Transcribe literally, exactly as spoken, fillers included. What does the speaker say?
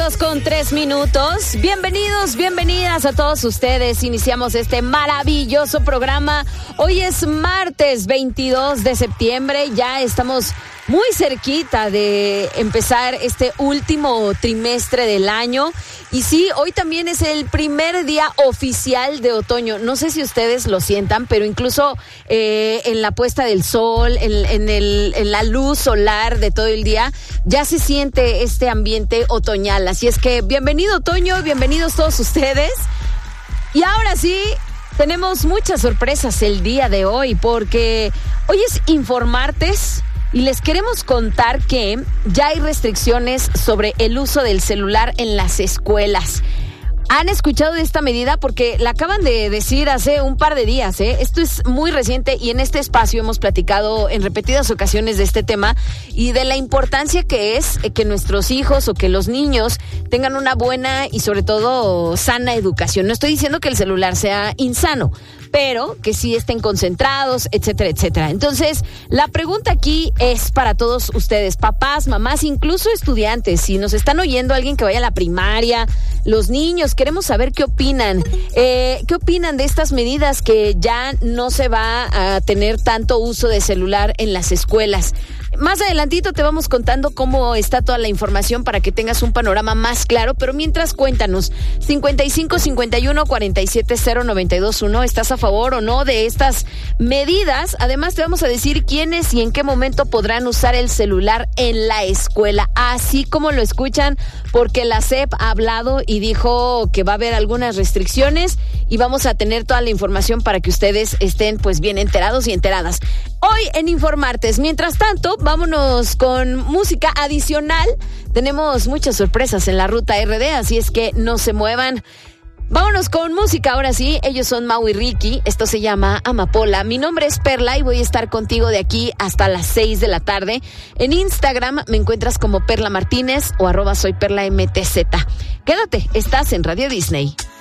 dos con tres minutos. Bienvenidos, bienvenidas a todos ustedes. Iniciamos este maravilloso programa. Hoy es martes veintidós de septiembre. Ya estamos muy cerquita de empezar este último trimestre del año. Y sí, hoy también es el primer día oficial de otoño. No sé si ustedes lo sientan, pero incluso eh, en la puesta del sol, en, en, el, en la luz solar de todo el día, ya se siente este ambiente otoñal. Así es que bienvenido otoño, bienvenidos todos ustedes. Y ahora sí, tenemos muchas sorpresas el día de hoy, porque hoy es Informartes. Y les queremos contar que ya hay restricciones sobre el uso del celular en las escuelas. ¿Han escuchado de esta medida? Porque la acaban de decir hace un par de días, ¿eh? Esto es muy reciente y en este espacio hemos platicado en repetidas ocasiones de este tema y de la importancia que es que nuestros hijos o que los niños tengan una buena y sobre todo sana educación. No estoy diciendo que el celular sea insano, pero que sí estén concentrados, etcétera, etcétera. Entonces, la pregunta aquí es para todos ustedes, papás, mamás, incluso estudiantes. Si nos están oyendo alguien que vaya a la primaria, los niños, queremos saber qué opinan. Eh, ¿Qué opinan de estas medidas que ya no se va a tener tanto uso de celular en las escuelas? Más adelantito te vamos contando cómo está toda la información para que tengas un panorama más claro, pero mientras cuéntanos, cincuenta y cinco, cincuenta y uno, cuarenta y siete, cero, noventa y dos, uno, ¿estás a favor o no de estas medidas? Además te vamos a decir quiénes y en qué momento podrán usar el celular en la escuela, así como lo escuchan, porque la S E P ha hablado y dijo que va a haber algunas restricciones y vamos a tener toda la información para que ustedes estén pues bien enterados y enteradas. Hoy en Informartes, mientras tanto, vámonos con música adicional. Tenemos muchas sorpresas en la ruta R D, así es que no se muevan. Vámonos con música, ahora sí. Ellos son Mau y Ricky, esto se llama Amapola. Mi nombre es Perla y voy a estar contigo de aquí hasta las seis de la tarde. En Instagram me encuentras como Perla Martínez o arroba soy Perla M T Z. Quédate, estás en Radio Disney.